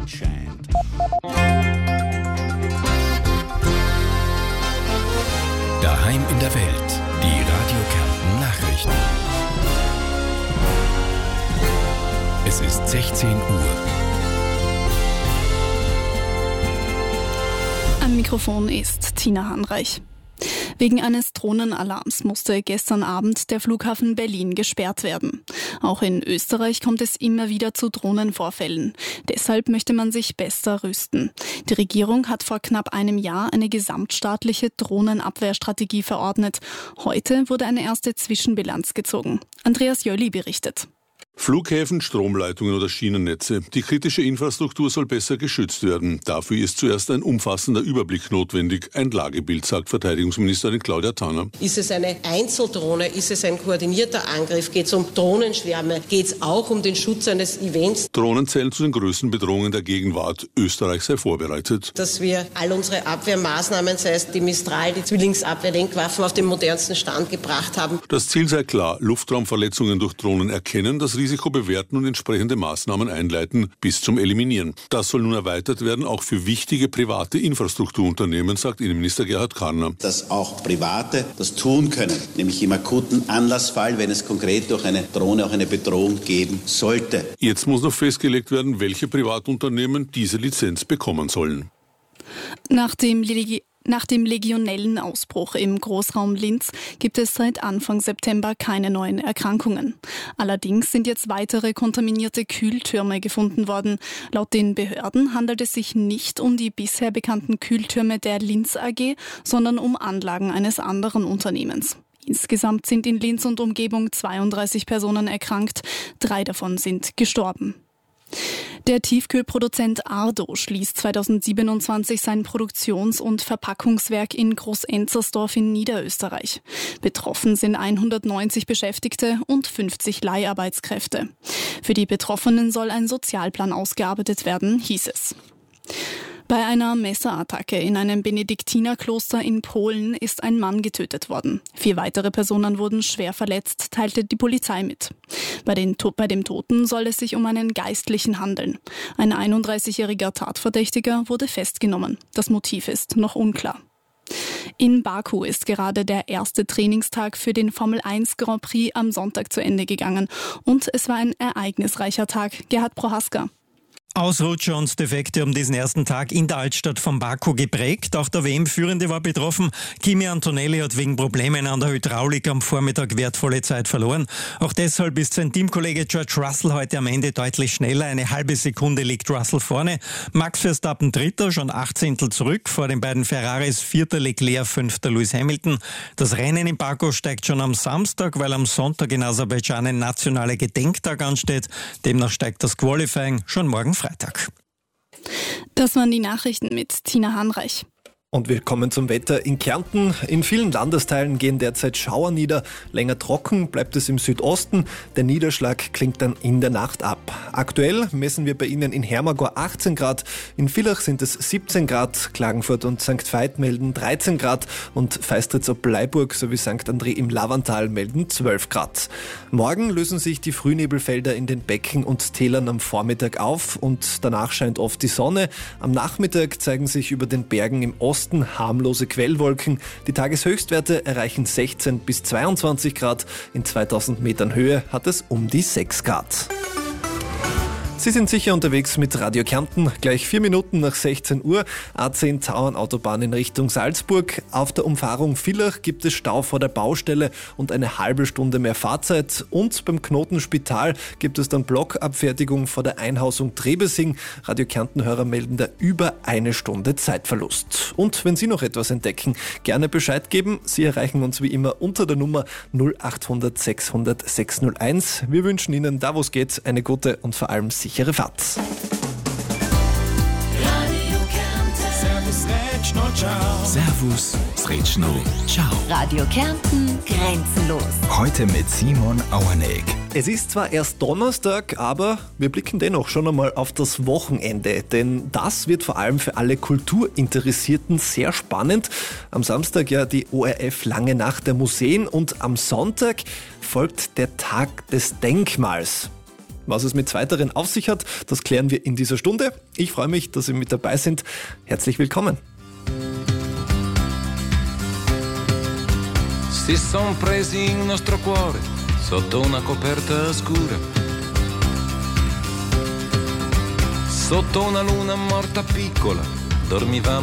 scheint. Daheim in der Welt, die Radio Kärnten Nachrichten. Es ist 16 Uhr. Am Mikrofon ist Tina Hanreich. Wegen eines Drohnenalarms musste gestern Abend der Flughafen Berlin gesperrt werden. Auch in Österreich kommt es immer wieder zu Drohnenvorfällen. Deshalb möchte man sich besser rüsten. Die Regierung hat vor knapp einem Jahr eine gesamtstaatliche Drohnenabwehrstrategie verordnet. Heute wurde eine erste Zwischenbilanz gezogen. Andreas Jölli berichtet. Flughäfen, Stromleitungen oder Schienennetze. Die kritische Infrastruktur soll besser geschützt werden. Dafür ist zuerst ein umfassender Überblick notwendig. Ein Lagebild, sagt Verteidigungsministerin Claudia Tanner. Ist es eine Einzeldrohne? Ist es ein koordinierter Angriff? Geht es um Drohnenschwärme? Geht es auch um den Schutz eines Events? Drohnen zählen zu den größten Bedrohungen der Gegenwart. Österreich sei vorbereitet. Dass wir all unsere Abwehrmaßnahmen, sei es die Mistral, die Zwillingsabwehrlenkwaffen, auf den modernsten Stand gebracht haben. Das Ziel sei klar: Luftraumverletzungen durch Drohnen erkennen, das Risiko bewerten und entsprechende Maßnahmen einleiten bis zum Eliminieren. Das soll nun erweitert werden, auch für wichtige private Infrastrukturunternehmen, sagt Innenminister Gerhard Karner. Dass auch Private das tun können, nämlich im akuten Anlassfall, wenn es konkret durch eine Drohne auch eine Bedrohung geben sollte. Jetzt muss noch festgelegt werden, welche Privatunternehmen diese Lizenz bekommen sollen. Nach dem Legionellenausbruch im Großraum Linz gibt es seit Anfang September keine neuen Erkrankungen. Allerdings sind jetzt weitere kontaminierte Kühltürme gefunden worden. Laut den Behörden handelt es sich nicht um die bisher bekannten Kühltürme der Linz AG, sondern um Anlagen eines anderen Unternehmens. Insgesamt sind in Linz und Umgebung 32 Personen erkrankt, 3 davon sind gestorben. Der Tiefkühlproduzent Ardo schließt 2027 sein Produktions- und Verpackungswerk in Groß-Enzersdorf in Niederösterreich. Betroffen sind 190 Beschäftigte und 50 Leiharbeitskräfte. Für die Betroffenen soll ein Sozialplan ausgearbeitet werden, hieß es. Bei einer Messerattacke in einem Benediktinerkloster in Polen ist ein Mann getötet worden. 4 weitere Personen wurden schwer verletzt, teilte die Polizei mit. Bei dem Toten soll es sich um einen Geistlichen handeln. Ein 31-jähriger Tatverdächtiger wurde festgenommen. Das Motiv ist noch unklar. In Baku ist gerade der erste Trainingstag für den Formel 1 Grand Prix am Sonntag zu Ende gegangen. Und es war ein ereignisreicher Tag. Gerhard Prohaska. Ausrutscher und Defekte haben diesen ersten Tag in der Altstadt von Baku geprägt. Auch der WM-Führende war betroffen. Kimi Antonelli hat wegen Problemen an der Hydraulik am Vormittag wertvolle Zeit verloren. Auch deshalb ist sein Teamkollege George Russell heute am Ende deutlich schneller. Eine halbe Sekunde liegt Russell vorne. Max Verstappen Dritter, schon 18 zurück. Vor den beiden Ferraris Vierter Leclerc, Fünfter Lewis Hamilton. Das Rennen in Baku steigt schon am Samstag, weil am Sonntag in Aserbaidschan ein nationaler Gedenktag ansteht. Demnach steigt das Qualifying schon morgen Freitag. Das waren die Nachrichten mit Tina Hanreich. Und wir kommen zum Wetter in Kärnten. In vielen Landesteilen gehen derzeit Schauer nieder. Länger trocken bleibt es im Südosten. Der Niederschlag klingt dann in der Nacht ab. Aktuell messen wir bei Ihnen in Hermagor 18 Grad. In Villach sind es 17 Grad. Klagenfurt und St. Veit melden 13 Grad. Und Feistritz ob Bleiburg sowie St. André im Lavantal melden 12 Grad. Morgen lösen sich die Frühnebelfelder in den Becken und Tälern am Vormittag auf. Und danach scheint oft die Sonne. Am Nachmittag zeigen sich über den Bergen im Osten harmlose Quellwolken. Die Tageshöchstwerte erreichen 16 bis 22 Grad. In 2000 Metern Höhe hat es um die 6 Grad. Sie sind sicher unterwegs mit Radio Kärnten. Gleich 4 Minuten nach 16 Uhr. A10 Tauernautobahn in Richtung Salzburg. Auf der Umfahrung Villach gibt es Stau vor der Baustelle und eine halbe Stunde mehr Fahrzeit. Und beim Knotenspital gibt es dann Blockabfertigung vor der Einhausung Trebesing. Radio Kärnten-Hörer melden da über 1 Stunde Zeitverlust. Und wenn Sie noch etwas entdecken, gerne Bescheid geben. Sie erreichen uns wie immer unter der Nummer 0800 600 601. Wir wünschen Ihnen, da wo es geht, eine gute und vor allem sichere Fahrt. Servus, Sretschno, ciao. Radio Kärnten, grenzenlos. Heute mit Simon Auerneck. Es ist zwar erst Donnerstag, aber wir blicken dennoch schon einmal auf das Wochenende, denn das wird vor allem für alle Kulturinteressierten sehr spannend. Am Samstag ja die ORF Lange Nacht der Museen und am Sonntag folgt der Tag des Denkmals. Was es mit zweiteren auf sich hat, das klären wir in dieser Stunde. Ich freue mich, dass Sie mit dabei sind. Herzlich willkommen. Si son presi il nostro cuore sotto una coperta scura, sotto una luna morta piccola dormivamo